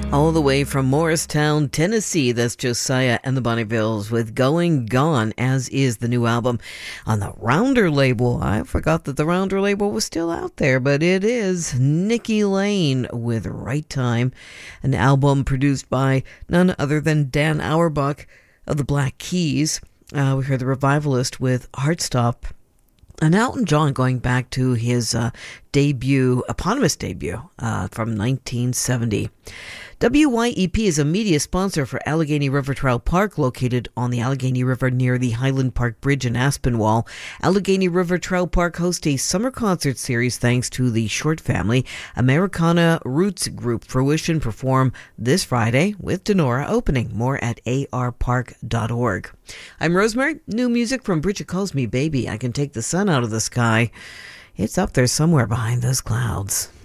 All the way from Morristown, Tennessee, that's Josiah and the Bonnevilles with Going Gone, as is the new album on the Rounder label. I forgot that the Rounder label was still out there, but it is. Nikki Lane with Right Time, an album produced by none other than Dan Auerbach of the Black Keys. We heard the Revivalist with Heartstop. And Elton John going back to his eponymous debut from 1970. WYEP is a media sponsor for Allegheny River Trail Park, located on the Allegheny River near the Highland Park Bridge in Aspinwall. Allegheny River Trail Park hosts a summer concert series thanks to the Short Family. Americana Roots group Fruition perform this Friday with Denora opening. More at arpark.org. I'm Rosemary. New music from Bridget Calls Me Baby. I Can Take the Sun Out of the Sky. It's up there somewhere behind those clouds.